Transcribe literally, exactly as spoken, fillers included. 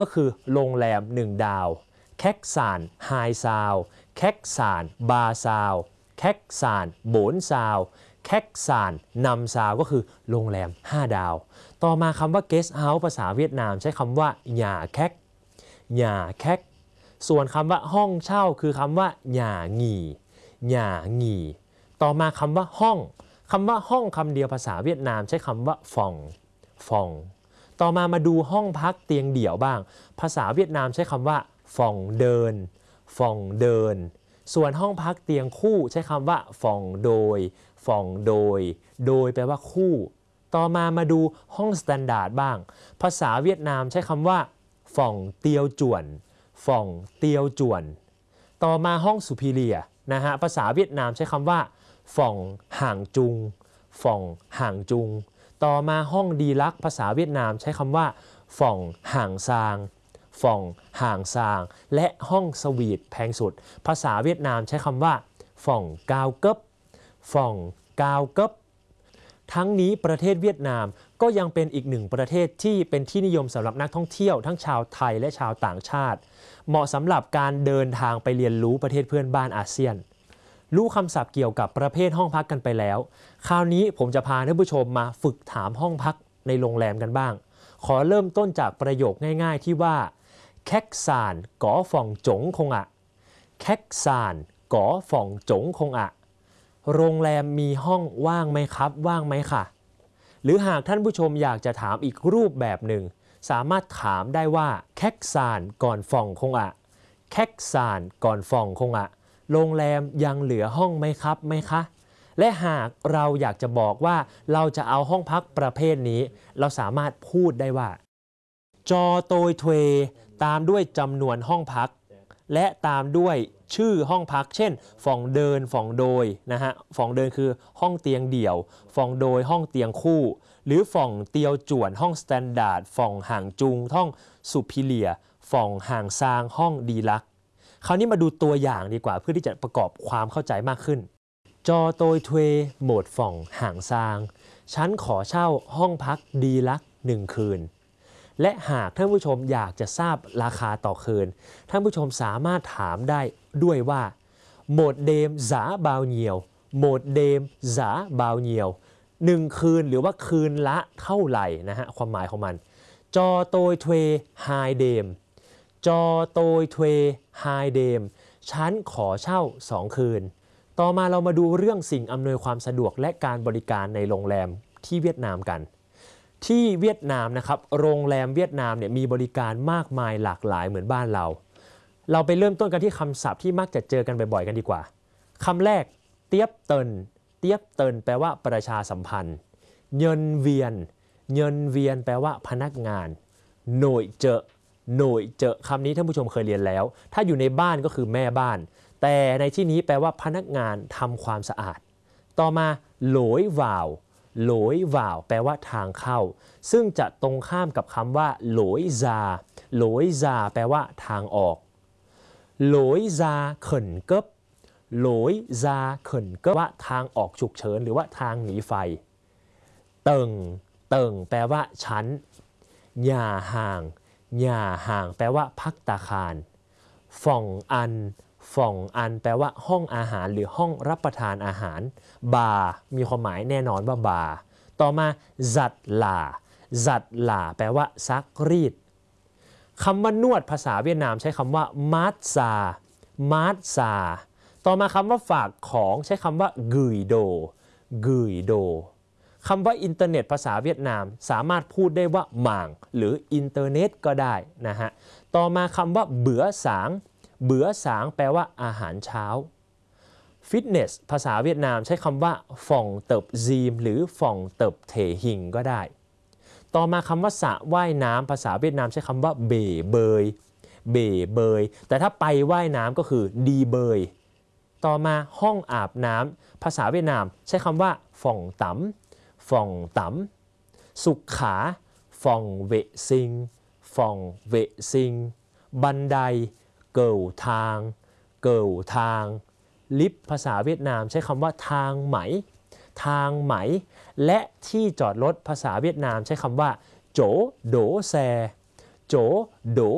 ก็คือโรงแรมหนึ่งดาวแคกซานไฮซาวแคกซานบาซาวแคกซานโบนซาวแคกซานนำซาวก็คือโรงแรมห้าดาวต่อมาคำว่า guest house ภาษาเวียดนามใช้คำว่าหย่าแคกหย่าแคกส่วนคำว่าห้องเช่าคือคำว่าหย่าหงี่หย่าหงี่ต่อมาคำว่าห้องคำว่าห้องคำเดียวภาษาเวียดนามใช้คำว่าฟองฟองต่อมามาดูห้องพักเตียงเดี่ยวบ้างภาษาเวียดนามใช้คำว่าฟองเดินฟองเดินส่วนห้องพักเตียงคู่ใช้คำว่าฟองโดยฟองโดยโดยแปลว่าคู่ต่อมามาดูห้องสแตนดาร์ดบ้างภาษาเวียดนามใช้คำว่าฟ่องเตียวจวนฟ่องเตียวจวนต่อมาห้องสุพิเลียนะฮะภาษาเวียดนามใช้คำว่าฟ่องห่างจุงฟ่องห่างจุงต่อมาห้องดีลักภาษาเวียดนามใช้คำว่าฟ่องห่างซางฟ่องห่างซางและห้องสวีทแพงสุดภาษาเวียดนามใช้คำว่าฟ่องกาวเกิบฟ่องกาวเกิบทั้งนี้ประเทศเวียดนามก็ยังเป็นอีกหนึ่งประเทศที่เป็นที่นิยมสำหรับนักท่องเที่ยวทั้งชาวไทยและชาวต่างชาติเหมาะสำหรับการเดินทางไปเรียนรู้ประเทศเพื่อนบ้านอาเซียนรู้คำศัพท์เกี่ยวกับประเภทห้องพักกันไปแล้วคราวนี้ผมจะพาท่านผู้ชมมาฝึกถามห้องพักในโรงแรมกันบ้างขอเริ่มต้นจากประโยคง่ายๆที่ว่าแคกซานก๋อฟ่องจงคงอะแคกซานก๋อฟ่องจงคงอะโรงแรมมีห้องว่างไหมครับว่างไหมค่ะหรือหากท่านผู้ชมอยากจะถามอีกรูปแบบหนึ่งสามารถถามได้ว่าแคกซานก่อนฟ่องคงอะแคกซานก่อนฟ่องคงอะโรงแรมยังเหลือห้องไหมครับไหมคะและหากเราอยากจะบอกว่าเราจะเอาห้องพักประเภทนี้เราสามารถพูดได้ว่าจอโตยเทวตามด้วยจำนวนห้องพักและตามด้วยชื่อห้องพักเช่นฟ่องเดินฟ่องโดยนะฮะฟ่องเดินคือห้องเตียงเดี่ยวฟ่องโดยห้องเตียงคู่หรือฟ่องเตียวจวนห้องสแตนดาร์ดฟ่องห่างจุงห้องสุพิเลียฟ่องห่างซางห้องดีลักคราวนี้มาดูตัวอย่างดีกว่าเพื่อที่จะประกอบความเข้าใจมากขึ้นจอโตยเทวโหมดฟ่องห่างซางฉันขอเช่าห้องพักดีลักหนึ่งคืนและหากท่านผู้ชมอยากจะทราบราคาต่อคืนท่านผู้ชมสามารถถามได้ด้วยว่าโหมดเดมซาบาวเนียวโหมดเดมซาบาวเนียวหนึ่งคืนหรือว่าคืนละเท่าไหร่นะฮะความหมายของมันจอโตยเทวไฮเดมจอโตยเทวไฮเดมฉันขอเช่าสองคืนต่อมาเรามาดูเรื่องสิ่งอำนวยความสะดวกและการบริการในโรงแรมที่เวียดนามกันที่เวียดนามนะครับโรงแรมเวียดนามเนี่ยมีบริการมากมายหลากหลายเหมือนบ้านเราเราไปเริ่มต้นกันที่คำศัพท์ที่มักจะเจอกันบ่อยๆกันดีกว่าคำแรกเตียบเตินเตียบเตินแปลว่าประชาสัมพันธ์เยินเวียนเยินเวียนแปลว่าพนักงานหน่วยเจอหน่วยเจอคำนี้ท่านผู้ชมเคยเรียนแล้วถ้าอยู่ในบ้านก็คือแม่บ้านแต่ในที่นี้แปลว่าพนักงานทำความสะอาดต่อมาโหลยวาวโหลยวาวแปลว่าทางเข้าซึ่งจะตรงข้ามกับคำว่าโหลยซาโหลยซาแปลว่าทางออกโหลยซาเขินเกิบโหลยซาเขินเกิบว่าทางออกฉุกเฉินหรือว่าทางหนีไฟเติงเติงแปลว่าชั้นหย่าห่างหย่าห่างแปลว่าพักตาคารฟ่องอันฟ่องอันแปลว่าห้องอาหารหรือห้องรับประทานอาหารบาร์มีความหมายแน่นอนว่าบาร์ต่อมาจัดหล่าจัดหล่าแปลว่าซักรีดคำว่านวดภาษาเวียดนามใช้คำว่ามาร์ซามาร์ซาต่อมาคำว่าฝากของใช้คำว่ากุยโดกุยโดคำว่าอินเทอร์เน็ตภาษาเวียดนามสามารถพูดได้ว่าหม่างหรืออินเทอร์เน็ตก็ได้นะฮะต่อมาคำว่าเบื่อสางเบื่อสางแปลว่าอาหารเช้าฟิตเนสภาษาเวียดนามใช้คำว่าฟ่องเติบซีมหรือฟ่องเติบเถหิงก็ได้ต่อมาคำว่าสระว่ายน้ำภาษาเวียดนามใช้คำว่าเบ๋เบยเบ๋เบยแต่ถ้าไปว่ายน้ำก็คือดีเบยต่อมาห้องอาบน้ำภาษาเวียดนามใช้คำว่าฟ่องตั๋มฟ่องตั๋มสุขขาฟ่องเวซิงฟ่องเวซิงบันไดเกิวทางเกิวทางลิฟต์ภาษาเวียดนามใช้คำว่าทางไหมทางไหมและที่จอดรถภาษาเวียดนามใช้คำว่าโจโดแซโจโด